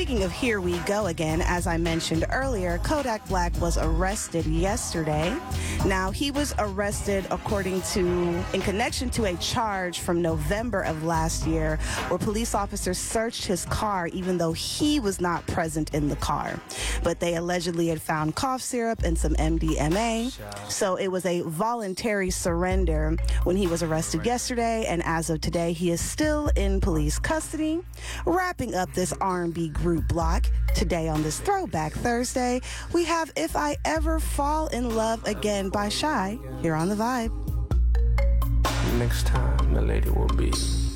speaking of here we go again, as I mentioned earlier, Kodak Black was arrested yesterday. Now, he was arrested in connection to a charge from November of last year where police officers searched his car even though he was not present in the car. But they allegedly had found cough syrup and some MDMA. So it was a voluntary surrender when he was arrested yesterday. And as of today, he is still in police custody. Wrapping up this R&B group block today on this Throwback Thursday, we have If I Ever Fall in Love Again by Shy here on The Vibe. Next time the lady will be